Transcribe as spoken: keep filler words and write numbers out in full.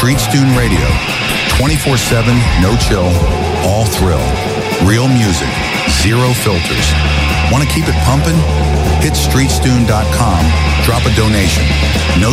Streetstune Radio. twenty-four seven, no chill, all thrill. Real music, zero filters. Want to keep it pumping? Hit streetstune dot com, drop a donation. No